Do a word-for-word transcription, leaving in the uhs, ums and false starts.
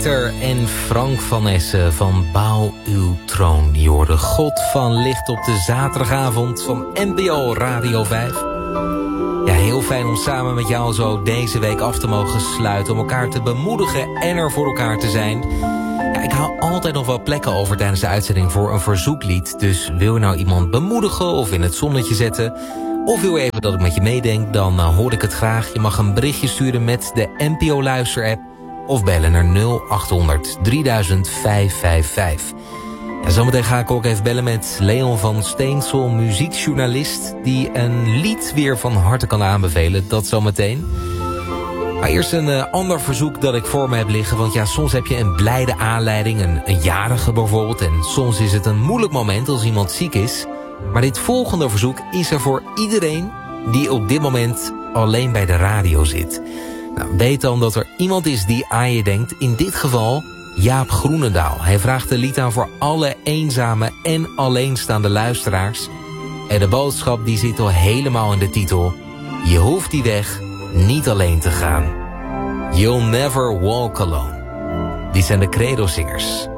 En Frank van Essen van Bouw uw troon. Je hoorde God van Licht op de zaterdagavond van N P O Radio vijf. Ja, heel fijn om samen met jou zo deze week af te mogen sluiten. Om elkaar te bemoedigen en er voor elkaar te zijn. Ja, ik hou altijd nog wel plekken over tijdens de uitzending voor een verzoeklied. Dus wil je nou iemand bemoedigen of in het zonnetje zetten... of wil je even dat ik met je meedenk, dan uh, hoor ik het graag. Je mag een berichtje sturen met de N P O Luister-app... of bellen naar nul acht honderd drieduizend vijfhonderdvijfenvijftig. Ja, zometeen ga ik ook even bellen met Leon van Steensel, muziekjournalist... die een lied weer van harte kan aanbevelen, dat zometeen. Maar eerst een uh, ander verzoek dat ik voor me heb liggen... want ja, soms heb je een blijde aanleiding, een, een jarige bijvoorbeeld... en soms is het een moeilijk moment als iemand ziek is. Maar dit volgende verzoek is er voor iedereen... die op dit moment alleen bij de radio zit... Nou, weet dan dat er iemand is die aan je denkt. In dit geval Jaap Groenendaal. Hij vraagt een lied aan voor alle eenzame en alleenstaande luisteraars. En de boodschap die zit al helemaal in de titel. Je hoeft die weg niet alleen te gaan. You'll never walk alone. Dit zijn de Credo-zingers.